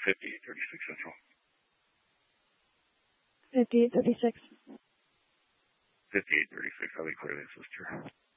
5836 Central. 5836. 5836, I'll be clear, sister.